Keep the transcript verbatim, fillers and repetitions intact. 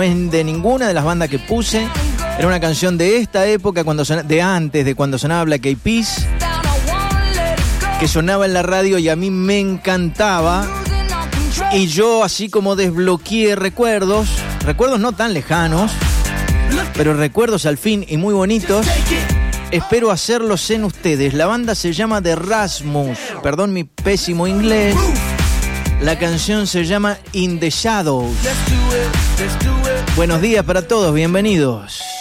no es de ninguna de las bandas que puse. Era una canción de esta época, cuando son, de antes, de cuando sonaba Black Eyed Peas, que sonaba en la radio y a mí me encantaba. Y yo así como desbloqueé recuerdos, recuerdos no tan lejanos, pero recuerdos al fin y muy bonitos. Espero hacerlos en ustedes. La banda se llama The Rasmus. Perdón mi pésimo inglés. La canción se llama In the Shadows. Buenos días para todos, bienvenidos.